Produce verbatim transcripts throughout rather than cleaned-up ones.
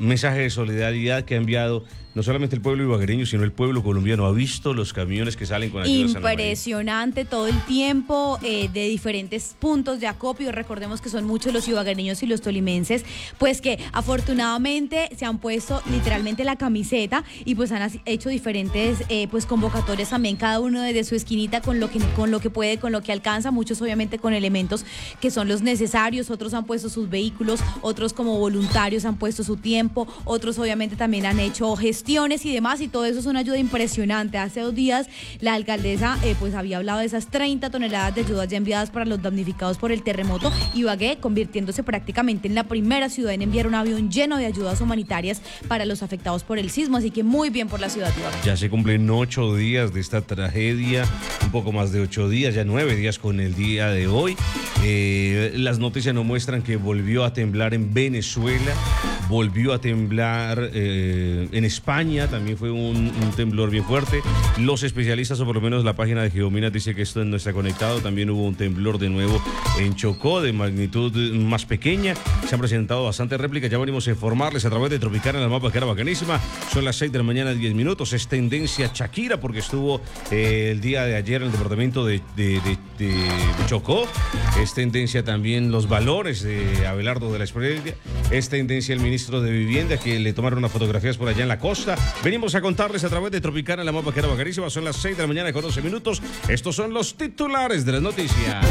mensaje de solidaridad que ha enviado no solamente el pueblo ibaguereño, sino el pueblo colombiano. ¿Ha visto los camiones que salen con ayuda? Impresionante todo el tiempo, eh, de diferentes puntos de acopio. Recordemos que son muchos los ibaguereños y los tolimenses, pues que afortunadamente se han puesto literalmente la camiseta y pues han hecho diferentes eh, pues convocatorias también, cada uno desde su esquinita con lo que con lo que puede, con lo que alcanza. Muchos obviamente con elementos que son los necesarios, otros han puesto sus vehículos, otros como voluntarios han puesto su tiempo, otros obviamente también han hecho gestiones y demás, y todo eso es una ayuda impresionante. Hace dos días la alcaldesa eh, pues había hablado de esas treinta toneladas de ayudas ya enviadas para los damnificados por el terremoto. Ibagué convirtiéndose prácticamente en la primera ciudad en enviar un avión lleno de ayudas humanitarias para los afectados por el sismo, así que muy bien por la ciudad de Ibagué. Ya se cumplen ocho días de esta tragedia, un poco más de ocho días, ya nueve días con el día de hoy. Eh, las noticias nos muestran que volvió a temblar en Venezuela, volvió a temblar eh, en España. También fue un, un temblor bien fuerte. Los especialistas, o por lo menos la página de Geominas, dice que esto no está conectado. También hubo un temblor de nuevo en Chocó, de magnitud más pequeña. Se han presentado bastantes réplicas. Ya venimos a informarles a través de Tropicana, la mapa que era bacanísima. Son las seis de la mañana, diez minutos. Es tendencia Shakira porque estuvo eh, el día de ayer en el departamento de, de, de, de Chocó. Es tendencia también los valores de Abelardo de la Espriella. Es tendencia el ministro de Vivienda, que le tomaron unas fotografías por allá en la costa. Venimos a contarles a través de Tropicana, la mapa que era bacanísima. Son las seis de la mañana con doce minutos. Estos son los titulares de las noticias.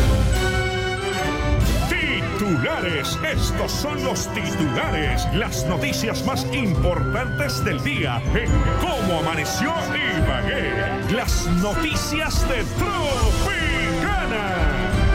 Titulares, estos son los titulares. Las noticias más importantes del día en Cómo Amaneció Ibagué. Las noticias de Tropicana.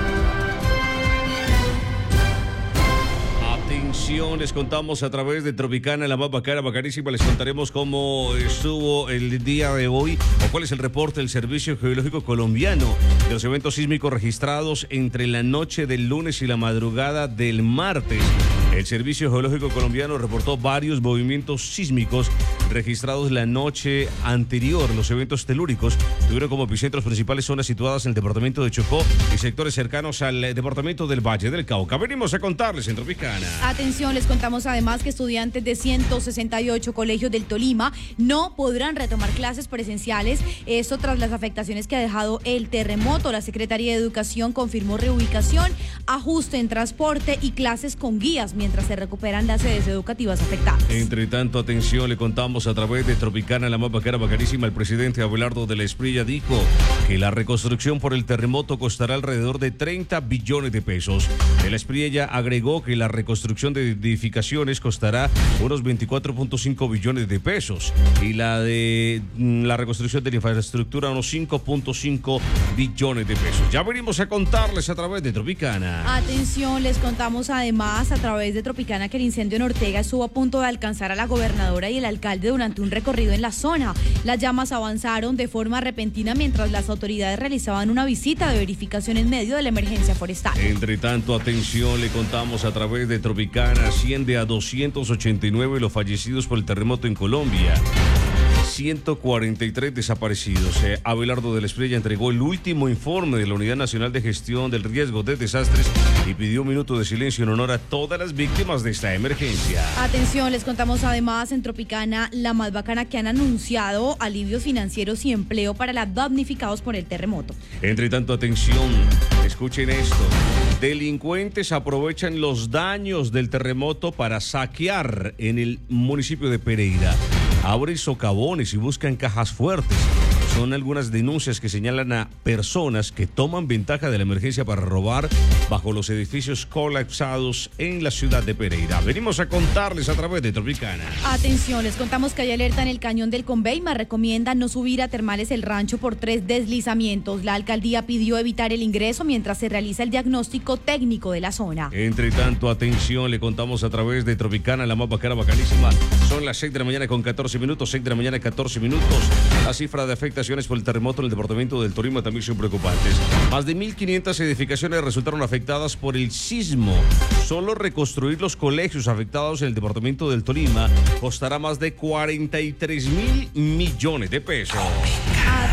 Atención, les contamos a través de Tropicana, la mapa cara bacanísima. Les contaremos cómo estuvo el día de hoy o cuál es el reporte del Servicio Geológico Colombiano de los eventos sísmicos registrados entre la noche del lunes y la madrugada del martes. El Servicio Geológico Colombiano reportó varios movimientos sísmicos registrados la noche anterior. Los eventos telúricos tuvieron como epicentros principales zonas situadas en el departamento de Chocó y sectores cercanos al departamento del Valle del Cauca. Venimos a contarles en Tropicana. Atención, les contamos además que estudiantes de ciento sesenta y ocho colegios del Tolima no podrán retomar clases presenciales. Esto tras las afectaciones que ha dejado el terremoto. La Secretaría de Educación confirmó reubicación, ajuste en transporte y clases con guías mientras se recuperan las sedes educativas afectadas. Entre tanto, atención, le contamos a través de Tropicana, la mapa cara bacanísima. El presidente Abelardo de la Espriella dijo que la reconstrucción por el terremoto costará alrededor de treinta billones de pesos. De la Espriella agregó que la reconstrucción de edificaciones costará unos veinticuatro punto cinco billones de pesos y la de la reconstrucción de la infraestructura unos cinco punto cinco billones de pesos. Ya venimos a contarles a través de Tropicana. Atención, les contamos además a través de Tropicana que el incendio en Ortega estuvo a punto de alcanzar a la gobernadora y el alcalde durante un recorrido en la zona. Las llamas avanzaron de forma repentina mientras las autoridades realizaban una visita de verificación en medio de la emergencia forestal. Entre tanto, atención, le contamos a través de Tropicana, asciende a doscientos ochenta y nueve los fallecidos por el terremoto en Colombia. ciento cuarenta y tres desaparecidos. Eh, Abelardo de la Espriella entregó el último informe de la Unidad Nacional de Gestión del Riesgo de Desastres y pidió un minuto de silencio en honor a todas las víctimas de esta emergencia. Atención, les contamos además en Tropicana, la más bacana, que han anunciado alivios financieros y empleo para los damnificados por el terremoto. Entre tanto, atención, escuchen esto. Delincuentes aprovechan los daños del terremoto para saquear en el municipio de Pereira. Abren socavones y buscan cajas fuertes. Son algunas denuncias que señalan a personas que toman ventaja de la emergencia para robar bajo los edificios colapsados en la ciudad de Pereira. Venimos a contarles a través de Tropicana. Atención, les contamos que hay alerta en el cañón del Conveima. Recomienda no subir a Termales El Rancho por tres deslizamientos. La alcaldía pidió evitar el ingreso mientras se realiza el diagnóstico técnico de la zona. Entre tanto, atención, le contamos a través de Tropicana, la más bacana bacanísima. Son las seis de la mañana con catorce minutos, seis de la mañana catorce minutos. La cifra de afectaciones por el terremoto en el departamento del Tolima también son preocupantes. Más de mil quinientas edificaciones resultaron afectadas por el sismo. Solo reconstruir los colegios afectados en el departamento del Tolima costará más de cuarenta y tres mil millones de pesos.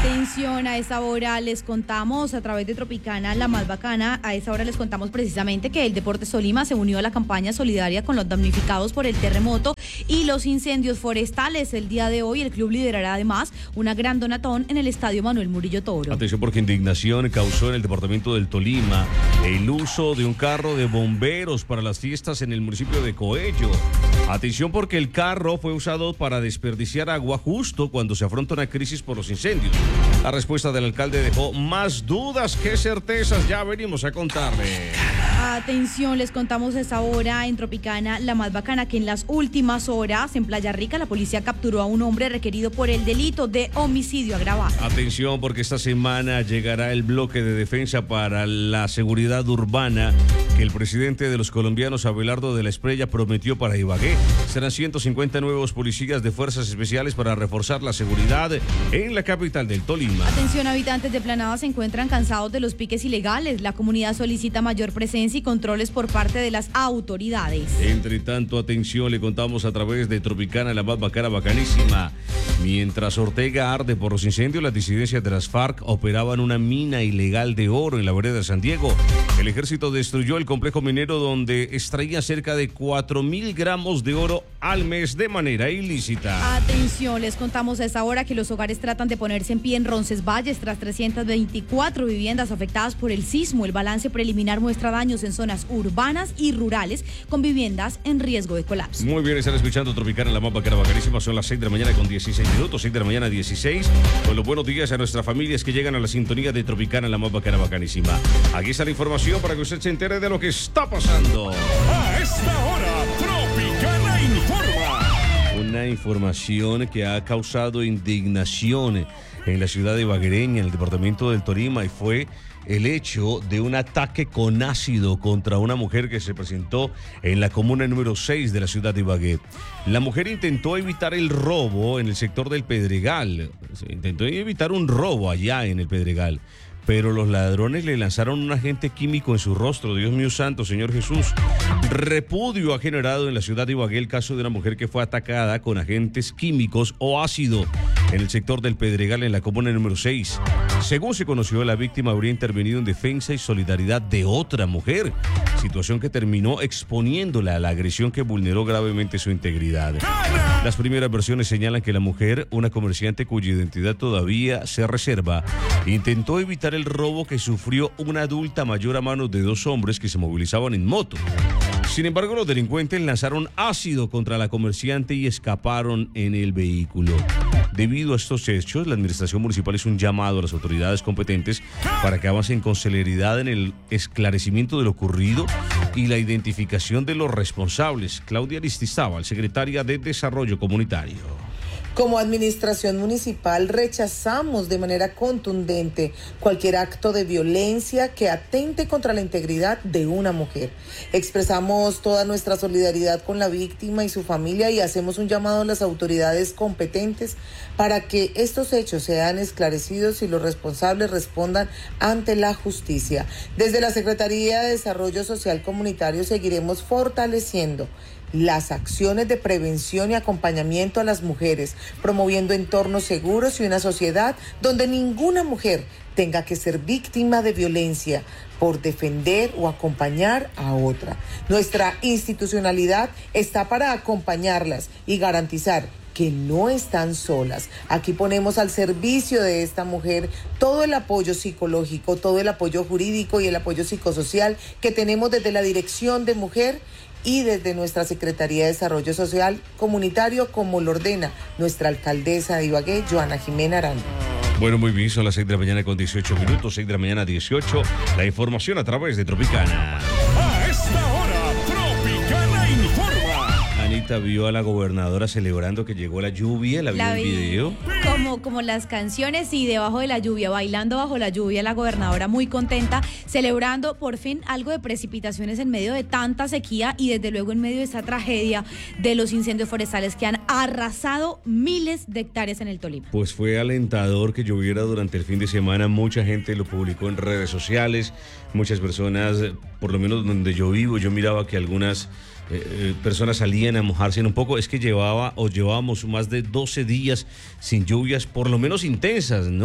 Atención, a esa hora les contamos a través de Tropicana, la más bacana, a esa hora les contamos precisamente que el Deportes Tolima se unió a la campaña solidaria con los damnificados por el terremoto y los incendios forestales. El día de hoy el club liderará además una gran donatón en el Estadio Manuel Murillo Toro. Atención, porque indignación causó en el departamento del Tolima el uso de un carro de bomberos para las fiestas en el municipio de Coello. Atención, porque el carro fue usado para desperdiciar agua justo cuando se afronta una crisis por los incendios. La respuesta del alcalde dejó más dudas que certezas. Ya venimos a contarle. Atención, les contamos a esta hora en Tropicana, la más bacana, que en las últimas horas en Playa Rica la policía capturó a un hombre requerido por el delito de homicidio agravado. Atención, porque esta semana llegará el bloque de defensa para la seguridad urbana que el presidente de los colombianos, Abelardo de la Espriella, prometió para Ibagué. Serán ciento cincuenta nuevos policías de fuerzas especiales para reforzar la seguridad en la capital del Tolima. Atención, habitantes de Planada se encuentran cansados de los piques ilegales. La comunidad solicita mayor presencia y controles por parte de las autoridades. Entre tanto, atención, le contamos a través de Tropicana, la más bacana, bacanísima. Mientras Ortega arde por los incendios, las disidencias de las FARC operaban una mina ilegal de oro en la vereda de San Diego. El ejército destruyó el complejo minero donde extraía cerca de cuatro mil gramos de oro al mes de manera ilícita. Atención, les contamos a esta hora que los hogares tratan de ponerse en pie en Roncesvalles tras trescientas veinticuatro viviendas afectadas por el sismo. El balance preliminar muestra daños en zonas urbanas y rurales con viviendas en riesgo de colapso. Muy bien, están escuchando Tropicana, la más bacana, bacanísima. Son las seis de la mañana con dieciséis minutos, seis de la mañana dieciséis. Con los buenos días a nuestras familias que llegan a la sintonía de Tropicana, la más bacana, bacanísima. Aquí está la información para que usted se entere de lo que está pasando. A esta hora, Tropicana informa. Una información que ha causado indignación en la ciudad de Ibaguereña, en el departamento del Tolima, y fue el hecho de un ataque con ácido contra una mujer que se presentó en la comuna número seis de la ciudad de Ibagué. La mujer intentó evitar el robo en el sector del Pedregal, intentó evitar un robo allá en el Pedregal, pero los ladrones le lanzaron un agente químico en su rostro. Dios mío santo, Señor Jesús. Repudio ha generado en la ciudad de Ibagué el caso de una mujer que fue atacada con agentes químicos o ácido en el sector del Pedregal, en la comuna número seis. Según se conoció, la víctima habría intervenido en defensa y solidaridad de otra mujer, situación que terminó exponiéndola a la agresión que vulneró gravemente su integridad. Las primeras versiones señalan que la mujer, una comerciante cuya identidad todavía se reserva, intentó evitar el robo que sufrió una adulta mayor a manos de dos hombres que se movilizaban en moto. Sin embargo, los delincuentes lanzaron ácido contra la comerciante y escaparon en el vehículo. Debido a estos hechos, la administración municipal hizo un llamado a las autoridades competentes para que avancen con celeridad en el esclarecimiento de lo ocurrido y la identificación de los responsables. Claudia Aristizábal, secretaria de Desarrollo Comunitario. Como administración municipal rechazamos de manera contundente cualquier acto de violencia que atente contra la integridad de una mujer. Expresamos toda nuestra solidaridad con la víctima y su familia y hacemos un llamado a las autoridades competentes para que estos hechos sean esclarecidos y los responsables respondan ante la justicia. Desde la Secretaría de Desarrollo Social Comunitario seguiremos fortaleciendo las acciones de prevención y acompañamiento a las mujeres, promoviendo entornos seguros y una sociedad donde ninguna mujer tenga que ser víctima de violencia por defender o acompañar a otra. Nuestra institucionalidad está para acompañarlas y garantizar que no están solas. Aquí ponemos al servicio de esta mujer todo el apoyo psicológico, todo el apoyo jurídico y el apoyo psicosocial que tenemos desde la Dirección de Mujer y desde nuestra Secretaría de Desarrollo Social Comunitario, como lo ordena nuestra alcaldesa de Ibagué, Joana Jimena Aranda. Bueno, muy bien, son las seis de la mañana con dieciocho minutos, seis de la mañana dieciocho. La información a través de Tropicana. A esta hora, Tropicana informa. Anita vio a la gobernadora celebrando que llegó la lluvia, la vio en el video. Como, como las canciones y debajo de la lluvia, bailando bajo la lluvia, la gobernadora muy contenta, celebrando por fin algo de precipitaciones en medio de tanta sequía y desde luego en medio de esa tragedia de los incendios forestales que han arrasado miles de hectáreas en el Tolima. Pues fue alentador que lloviera durante el fin de semana, mucha gente lo publicó en redes sociales, muchas personas, por lo menos donde yo vivo, yo miraba que algunas Eh, personas salían a mojarse un poco. Es que llevaba o llevábamos más de doce días sin lluvias, por lo menos intensas, ¿no?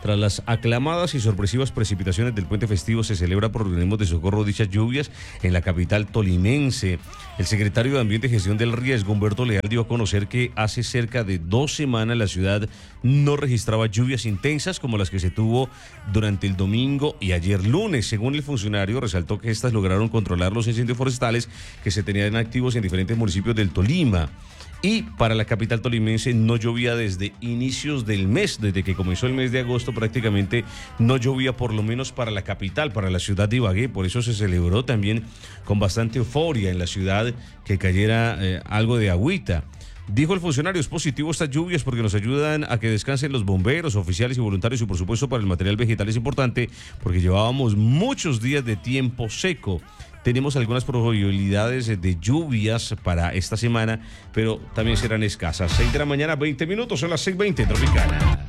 Tras las aclamadas y sorpresivas precipitaciones del puente festivo, se celebra por organismos de socorro dichas lluvias en la capital tolimense. El secretario de Ambiente y Gestión del Riesgo, Humberto Leal, dio a conocer que hace cerca de dos semanas la ciudad no registraba lluvias intensas como las que se tuvo durante el domingo y ayer lunes. Según el funcionario, resaltó que estas lograron controlar los incendios forestales que se tenían activos en diferentes municipios del Tolima. Y para la capital tolimense no llovía desde inicios del mes, desde que comenzó el mes de agosto prácticamente no llovía, por lo menos para la capital, para la ciudad de Ibagué. Por eso se celebró también con bastante euforia en la ciudad que cayera eh, algo de agüita. Dijo el funcionario, es positivo estas lluvias porque nos ayudan a que descansen los bomberos, oficiales y voluntarios, y por supuesto para el material vegetal es importante porque llevábamos muchos días de tiempo seco. Tenemos algunas probabilidades de lluvias para esta semana, pero también serán escasas. seis de la mañana, veinte minutos, son las seis veinte en Tropicana.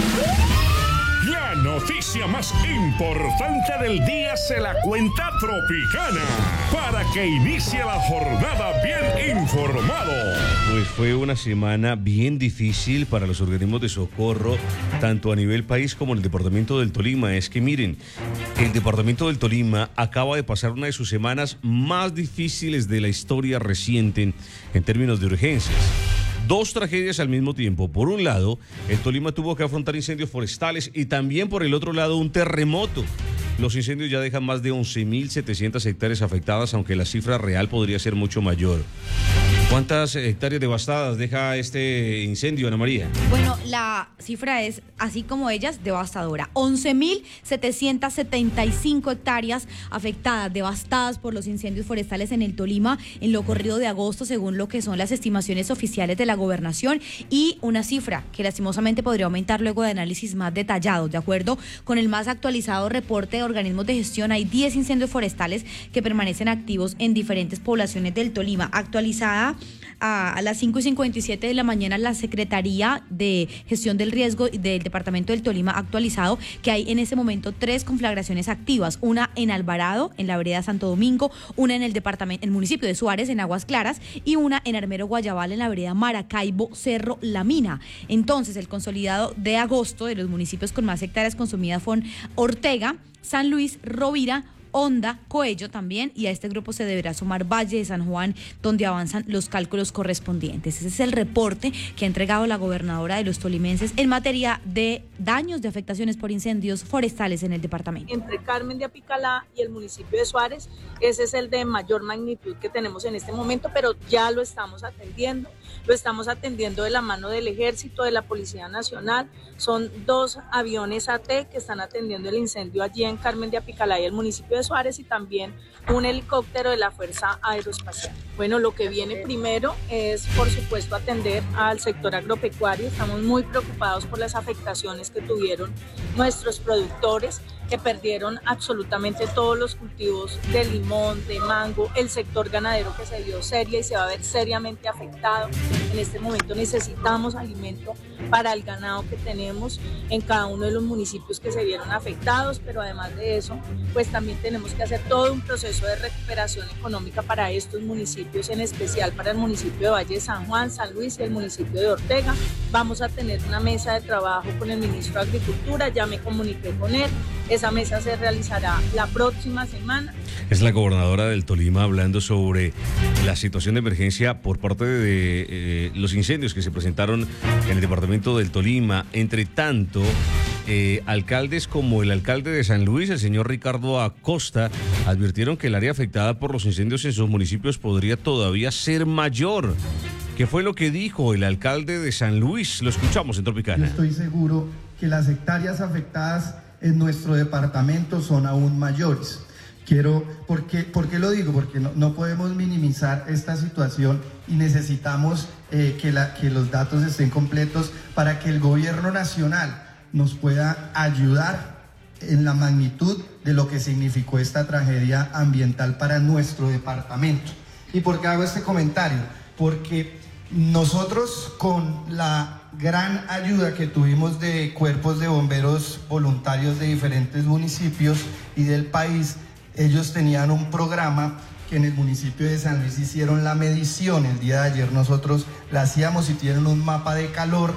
La noticia más importante del día se la cuenta Tropicana, para que inicie la jornada bien informado. Pues fue una semana bien difícil para los organismos de socorro, tanto a nivel país como en el departamento del Tolima. Es que miren, el departamento del Tolima acaba de pasar una de sus semanas más difíciles de la historia reciente en, en términos de urgencias. Dos tragedias al mismo tiempo. Por un lado, el Tolima tuvo que afrontar incendios forestales y también por el otro lado un terremoto. Los incendios ya dejan más de once mil setecientas hectáreas afectadas, aunque la cifra real podría ser mucho mayor. ¿Cuántas hectáreas devastadas deja este incendio, Ana María? Bueno, la cifra es, así como ellas, devastadora. once mil setecientas setenta y cinco hectáreas afectadas, devastadas por los incendios forestales en el Tolima en lo corrido de agosto, según lo que son las estimaciones oficiales de la gobernación, y una cifra que lastimosamente podría aumentar luego de análisis más detallados. De acuerdo con el más actualizado reporte de organismos de gestión, hay diez incendios forestales que permanecen activos en diferentes poblaciones del Tolima. Actualizada a, a las cinco y cincuenta y siete de la mañana, la Secretaría de Gestión del Riesgo del Departamento del Tolima ha actualizado que hay en ese momento tres conflagraciones activas, una en Alvarado, en la vereda Santo Domingo, una en el departamento, el municipio de Suárez, en Aguas Claras, y una en Armero Guayabal, en la vereda Maracaibo, Cerro La Mina. Entonces, el consolidado de agosto de los municipios con más hectáreas consumidas fueron Ortega, San Luis, Rovira, Honda, Coello también, y a este grupo se deberá sumar Valle de San Juan, donde avanzan los cálculos correspondientes. Ese es el reporte que ha entregado la gobernadora de los tolimenses en materia de daños, de afectaciones por incendios forestales en el departamento. Entre Carmen de Apicalá y el municipio de Suárez, ese es el de mayor magnitud que tenemos en este momento, pero ya lo estamos atendiendo. Lo estamos atendiendo de la mano del Ejército, de la Policía Nacional. Son dos aviones A T que están atendiendo el incendio allí en Carmen de Apicalá y el municipio de Suárez, y también un helicóptero de la Fuerza Aeroespacial. Bueno, lo que viene primero es, por supuesto, atender al sector agropecuario. Estamos muy preocupados por las afectaciones que tuvieron nuestros productores, que perdieron absolutamente todos los cultivos de limón, de mango, el sector ganadero que se vio seria y se va a ver seriamente afectado. En este momento necesitamos alimento para el ganado que tenemos en cada uno de los municipios que se vieron afectados, pero además de eso, pues también tenemos que hacer todo un proceso de recuperación económica para estos municipios, en especial para el municipio de Valle de San Juan, San Luis y el municipio de Ortega. Vamos a tener una mesa de trabajo con el ministro de Agricultura, ya me comuniqué con él. Esa mesa se realizará la próxima semana. Es la gobernadora del Tolima hablando sobre la situación de emergencia por parte de eh, los incendios que se presentaron en el departamento del Tolima. Entre tanto, eh, alcaldes como el alcalde de San Luis, el señor Ricardo Acosta, advirtieron que el área afectada por los incendios en sus municipios podría todavía ser mayor. ¿Qué fue lo que dijo el alcalde de San Luis? Lo escuchamos en Tropicana. Yo estoy seguro que las hectáreas afectadas en nuestro departamento son aún mayores. Quiero, ¿por qué, ¿por qué lo digo? Porque no, no podemos minimizar esta situación y necesitamos eh, que, la, que los datos estén completos para que el gobierno nacional nos pueda ayudar en la magnitud de lo que significó esta tragedia ambiental para nuestro departamento. ¿Y por qué hago este comentario? Porque nosotros, con la gran ayuda que tuvimos de cuerpos de bomberos voluntarios de diferentes municipios y del país, ellos tenían un programa que en el municipio de San Luis hicieron la medición. El día de ayer nosotros la hacíamos y tienen un mapa de calor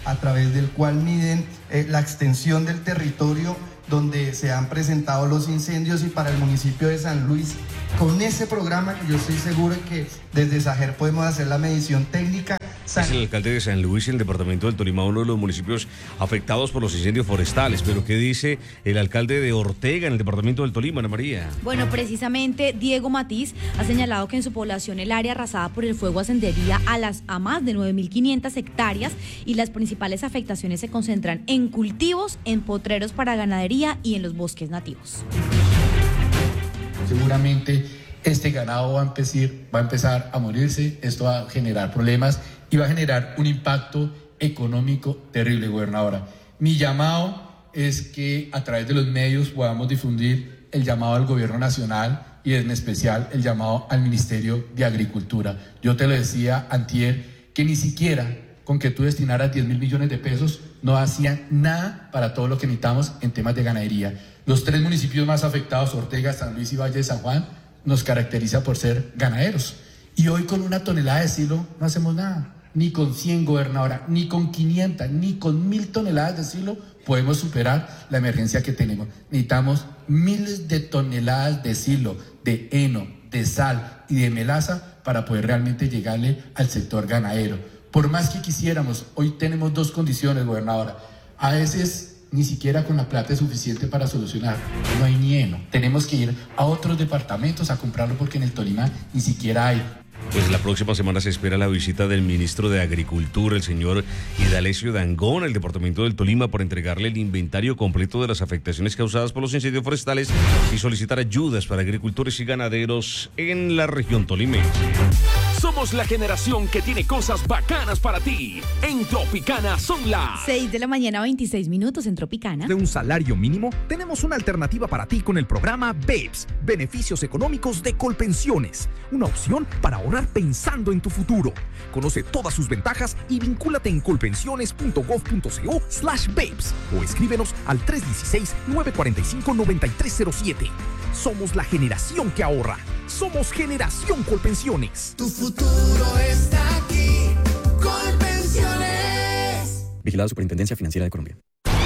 a través del cual miden eh, la extensión del territorio donde se han presentado los incendios, y para el municipio de San Luis, con ese programa que yo estoy seguro que desde SAGER podemos hacer la medición técnica. Es el alcalde de San Luis, el departamento del Tolima, uno de los municipios afectados por los incendios forestales. Pero ¿qué dice el alcalde de Ortega en el departamento del Tolima, Ana María? Bueno, precisamente Diego Matiz ha señalado que en su población el área arrasada por el fuego ascendería a, las, a más de nueve mil quinientas hectáreas, y las principales afectaciones se concentran en cultivos, en potreros para ganadería y en los bosques nativos. Seguramente este ganado va a empezar, va a empezar a morirse, esto va a generar problemas y va a generar un impacto económico terrible, gobernadora. Mi llamado es que a través de los medios podamos difundir el llamado al gobierno nacional y en especial el llamado al Ministerio de Agricultura. Yo te lo decía antier, que ni siquiera con que tú destinaras diez mil millones de pesos no hacían nada para todo lo que necesitamos en temas de ganadería. Los tres municipios más afectados, Ortega, San Luis y Valle de San Juan, nos caracteriza por ser ganaderos. Y hoy con una tonelada de silo no hacemos nada. Ni con cien, gobernadora, ni con quinientas, ni con mil toneladas de silo podemos superar la emergencia que tenemos. Necesitamos miles de toneladas de silo, de heno, de sal y de melaza para poder realmente llegarle al sector ganadero. Por más que quisiéramos, hoy tenemos dos condiciones, gobernadora. A veces ni siquiera con la plata es suficiente para solucionar. No hay ni heno. Tenemos que ir a otros departamentos a comprarlo porque en el Tolima ni siquiera hay. Pues la próxima semana se espera la visita del ministro de Agricultura, el señor Idalesio Dangond, al departamento del Tolima, para entregarle el inventario completo de las afectaciones causadas por los incendios forestales y solicitar ayudas para agricultores y ganaderos en la región tolimense. Somos la generación que tiene cosas bacanas para ti. En Tropicana son las seis de la mañana, veintiséis minutos en Tropicana. De un salario mínimo, tenemos una alternativa para ti con el programa BEPS, Beneficios Económicos de Colpensiones. Una opción para ahorrar pensando en tu futuro. Conoce todas sus ventajas y vincúlate en colpensiones.gov.co slash BEPS o escríbenos al tres uno seis, nueve cuatro cinco, nueve tres cero siete. Somos la generación que ahorra. Somos Generación Colpensiones. Tu futuro está aquí. Colpensiones. Vigilada Superintendencia Financiera de Colombia.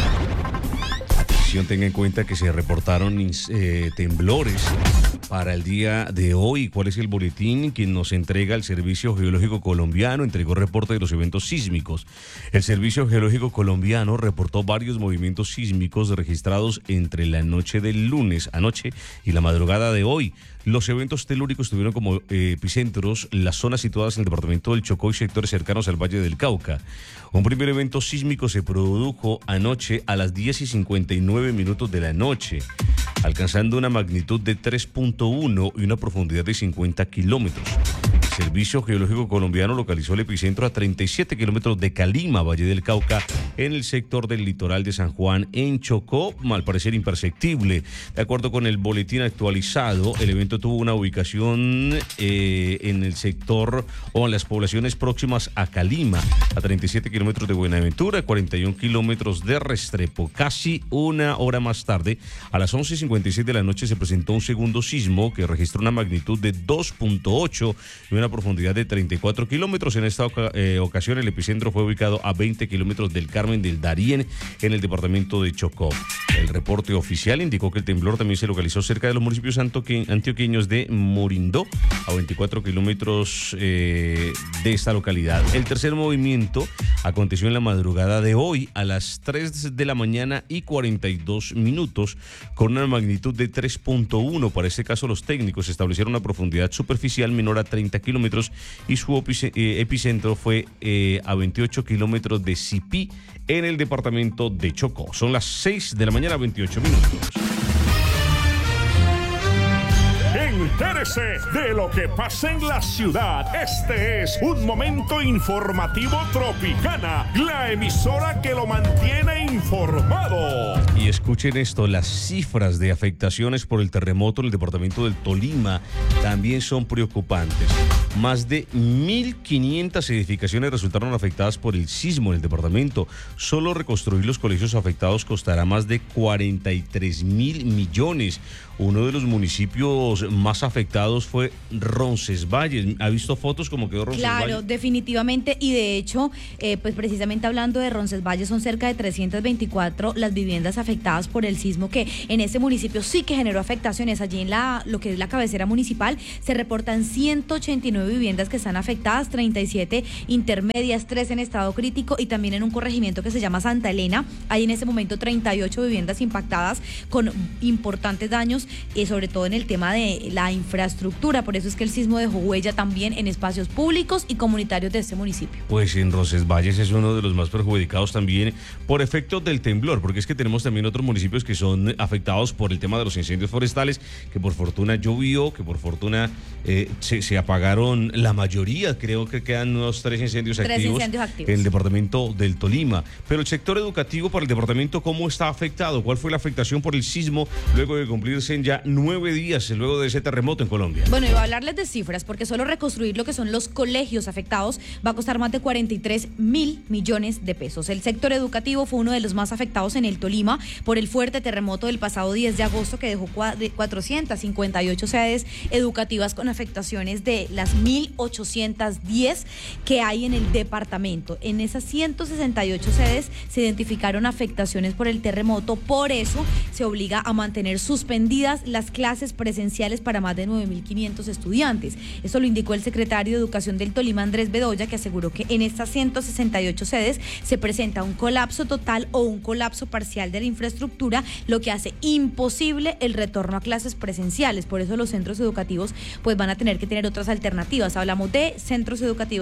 Atención, tenga en cuenta que se reportaron eh, temblores para el día de hoy. ¿Cuál es el boletín? Quien nos entrega el Servicio Geológico Colombiano entregó reporte de los eventos sísmicos. El Servicio Geológico Colombiano reportó varios movimientos sísmicos registrados entre la noche del lunes anoche y la madrugada de hoy. Los eventos telúricos tuvieron como eh, epicentros las zonas situadas en el departamento del Chocó y sectores cercanos al Valle del Cauca. Un primer evento sísmico se produjo anoche a las diez y cincuenta y nueve minutos de la noche, alcanzando una magnitud de tres punto uno y una profundidad de cincuenta kilómetros. El Servicio Geológico Colombiano localizó el epicentro a treinta y siete kilómetros de Calima, Valle del Cauca, en el sector del litoral de San Juan, en Chocó, al parecer imperceptible. De acuerdo con el boletín actualizado, el evento tuvo una ubicación eh, en el sector o en las poblaciones próximas a Calima, a treinta y siete kilómetros de Buenaventura, cuarenta y uno kilómetros de Restrepo. Casi una hora más tarde, a las once y cincuenta y seis de la noche, se presentó un segundo sismo que registró una magnitud de dos punto ocho y una profundidad de treinta y cuatro kilómetros. En esta oca eh, ocasión, el epicentro fue ubicado a veinte kilómetros del Carmen del Darién, en el departamento de Chocó. El reporte oficial indicó que el temblor también se localizó cerca de los municipios antioqueños de Morindó, a veinticuatro kilómetros eh, de esta localidad. El tercer movimiento aconteció en la madrugada de hoy a las tres de la mañana y cuarenta y dos minutos, con una magnitud de tres punto uno. Para este caso, los técnicos establecieron una profundidad superficial menor a treinta kilómetros y su epicentro fue eh, a veintiocho kilómetros de Sipí, en el departamento de Chocó. Son las seis de la mañana, veintiocho minutos. Entérese de lo que pasa en la ciudad. Este es un momento informativo Tropicana, la emisora que lo mantiene informado. Y escuchen esto, las cifras de afectaciones por el terremoto en el departamento del Tolima también son preocupantes. Más de mil quinientas edificaciones resultaron afectadas por el sismo en el departamento. Solo reconstruir los colegios afectados costará más de cuarenta y tres mil millones. uno de los municipios más afectados fue Roncesvalles. ¿Ha visto fotos como quedó Roncesvalles? Claro, definitivamente, y de hecho, eh, pues precisamente hablando de Roncesvalles, son cerca de trescientas veinticuatro las viviendas afectadas por el sismo, que en este municipio sí que generó afectaciones. Allí en la lo que es la cabecera municipal se reportan ciento ochenta y nueve viviendas que están afectadas, treinta y siete intermedias, tres en estado crítico, y también en un corregimiento que se llama Santa Elena hay en este momento treinta y ocho viviendas impactadas con importantes daños, y sobre todo en el tema de la infraestructura. Por eso es que el sismo dejó huella también en espacios públicos y comunitarios de este municipio. Pues en Roncesvalles es uno de los más perjudicados también por efectos del temblor, porque es que tenemos también otros municipios que son afectados por el tema de los incendios forestales, que por fortuna llovió, que por fortuna eh, se, se apagaron la mayoría. Creo que quedan unos tres incendios, tres activos, incendios activos en el departamento del Tolima. Pero el sector educativo para el departamento, ¿cómo está afectado? ¿Cuál fue la afectación por el sismo luego de cumplirse en ya nueve días luego de ese terremoto en Colombia? Bueno, iba a hablarles de cifras, porque solo reconstruir lo que son los colegios afectados va a costar más de cuarenta y tres mil millones de pesos. El sector educativo fue uno de los más afectados en el Tolima por el fuerte terremoto del pasado diez de agosto, que dejó cuatrocientas cincuenta y ocho sedes educativas con afectaciones de las mil ochocientas diez que hay en el departamento. En esas ciento sesenta y ocho sedes se identificaron afectaciones por el terremoto. Por eso se obliga a mantener suspendidas las clases presenciales para más de nueve mil quinientos estudiantes. Esto lo indicó el secretario de Educación del Tolima, Andrés Bedoya, que aseguró que en estas ciento sesenta y ocho sedes se presenta un colapso total o un colapso parcial de la infraestructura, lo que hace imposible el retorno a clases presenciales. Por eso los centros educativos pues van a tener que tener otras alternativas. Hablamos de centros educativos